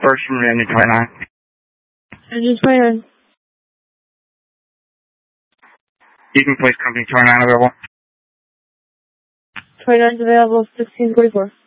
first from engine 29. Engine 29. Evening Police Company 29 available. 29 is available, 1644.